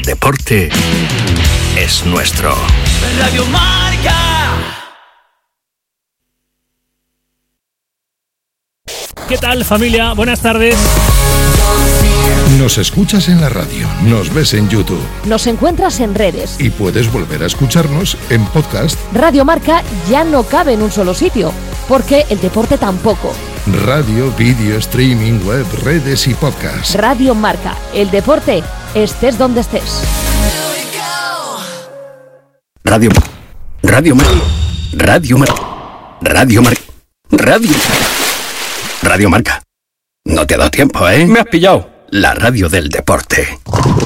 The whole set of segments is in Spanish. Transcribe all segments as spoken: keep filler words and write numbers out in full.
el deporte es nuestro. Radio Marca. ¿Qué tal, familia? Buenas tardes. Nos escuchas en la radio, nos ves en YouTube. Nos encuentras en redes. Y puedes volver a escucharnos en podcast. Radio Marca ya no cabe en un solo sitio, porque el deporte tampoco. Radio, vídeo, streaming, web, redes y podcast. Radio Marca, el deporte, estés donde estés. Radio, Radio Marca, Radio Marca, Radio Marca, Radio, Radio Marca. No te ha dado tiempo, ¿eh? Me has pillado. La radio del deporte.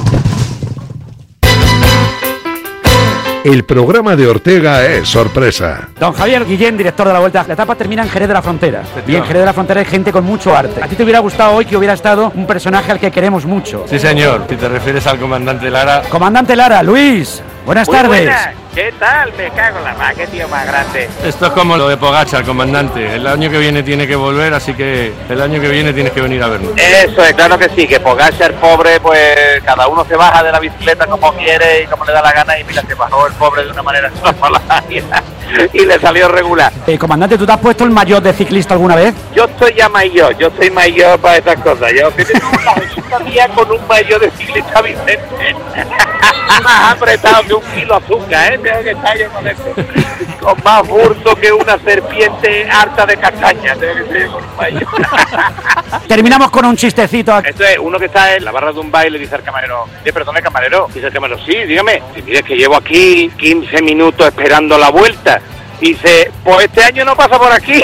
El programa de Ortega es sorpresa. Don Javier Guillén, director de la Vuelta. La etapa termina en Jerez de la Frontera. Y en Jerez de la Frontera hay gente con mucho arte. ¿A ti te hubiera gustado hoy que hubiera estado un personaje al que queremos mucho? Sí, señor. Si te refieres al comandante Lara. Comandante Lara, Luis, buenas Muy tardes. Buenas. ¿Qué tal? Me cago en la mar, qué tío más grande. Esto es como lo de Pogačar, comandante. El año que viene tiene que volver, así que el año que viene tienes que venir a vernos. Eso es, claro que sí, que Pogačar, pobre, pues cada uno se baja de la bicicleta como quiere y como le da la gana, y mira, se bajó el pobre de una manera extraordinaria y le salió regular. Eh, comandante, ¿tú te has puesto el maillot de ciclista alguna vez? Yo soy ya mayor, yo soy mayor para estas cosas. Yo tengo una visita mía con un maillot de ciclista Vicente. Más apretado que un kilo de azúcar, ¿eh? Tengo que estar yo con esto. Con más burto que una serpiente harta de castaña. Tengo que estar yo con un maillot. Terminamos con un chistecito. Esto es uno que está en la barra de un baile, dice al camarero, eh, perdone camarero, dice el camarero, sí, dígame, si mire que llevo aquí quince minutos esperando la vuelta. Dice, pues este año no pasa por aquí.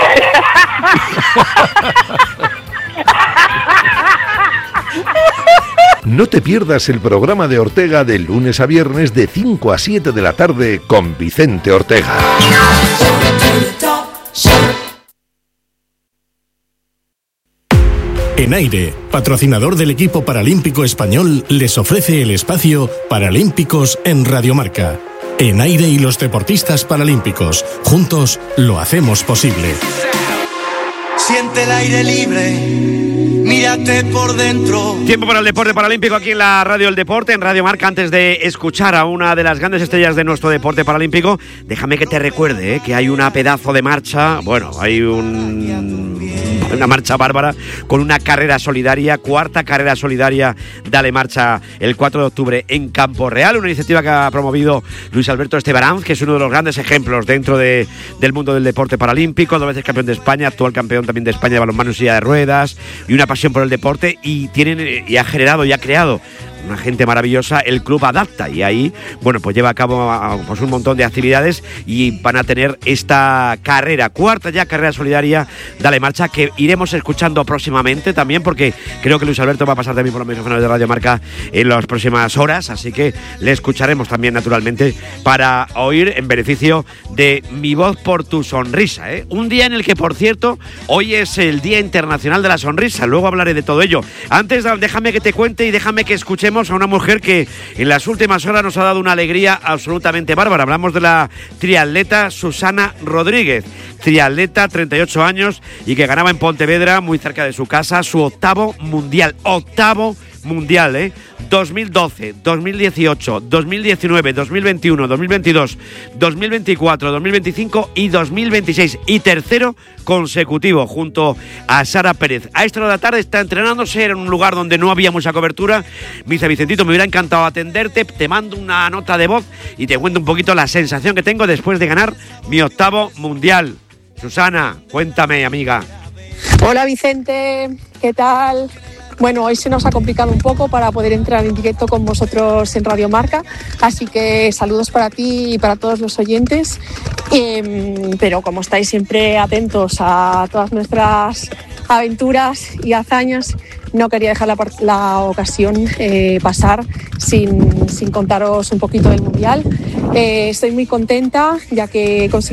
No te pierdas el programa de Ortega de lunes a viernes de cinco a siete de la tarde con Vicente Ortega. Enaire, patrocinador del equipo paralímpico español, les ofrece el espacio Paralímpicos en Radio Marca. Enaire y los deportistas paralímpicos, juntos lo hacemos posible. Siente el aire libre, mírate por dentro. Tiempo para el deporte paralímpico aquí en la Radio del Deporte, en Radio Marca. Antes de escuchar a una de las grandes estrellas de nuestro deporte paralímpico, déjame que te recuerde ¿eh? que hay una pedazo de marcha, bueno, hay un... una marcha bárbara con una carrera solidaria, cuarta carrera solidaria, Dale Marcha, el cuatro de octubre en Campo Real, una iniciativa que ha promovido Luis Alberto Estebaranz, que es uno de los grandes ejemplos dentro de, del mundo del deporte paralímpico, dos veces campeón de España, actual campeón también de España de balonmano en silla de ruedas, y una pasión por el deporte, y tienen y ha generado y ha creado una gente maravillosa, el Club Adapta, y ahí, bueno, pues lleva a cabo pues, un montón de actividades y van a tener esta carrera, cuarta ya carrera solidaria, Dale Marcha, que iremos escuchando próximamente también, porque creo que Luis Alberto va a pasar también por los micrófonos de Radio Marca en las próximas horas, así que le escucharemos también naturalmente para oír en beneficio de Mi Voz por tu Sonrisa, ¿eh? Un día en el que, por cierto, hoy es el Día Internacional de la Sonrisa, luego hablaré de todo ello. Antes, déjame que te cuente y déjame que escuchemos a una mujer que en las últimas horas nos ha dado una alegría absolutamente bárbara. Hablamos de la triatleta Susana Rodríguez, triatleta, treinta y ocho años, y que ganaba en Pontevedra, muy cerca de su casa, su octavo mundial, octavo mundial, ¿eh? dos mil doce, dos mil dieciocho, dos mil diecinueve, dos mil veintiuno, dos mil veintidós, dos mil veinticuatro, dos mil veinticinco y dos mil veintiséis, y tercero consecutivo junto a Sara Pérez. A esta hora de la tarde está entrenándose en un lugar donde no había mucha cobertura. Me dice, Vicentito, me hubiera encantado atenderte, te mando una nota de voz y te cuento un poquito la sensación que tengo después de ganar mi octavo mundial. Susana, cuéntame, amiga. Hola Vicente, ¿qué tal? Bueno, hoy se nos ha complicado un poco para poder entrar en directo con vosotros en Radio Marca, así que saludos para ti y para todos los oyentes, eh, pero como estáis siempre atentos a todas nuestras aventuras y hazañas, no quería dejar la, la ocasión eh, pasar sin, sin contaros un poquito del Mundial. Eh, estoy muy contenta ya que he conseguido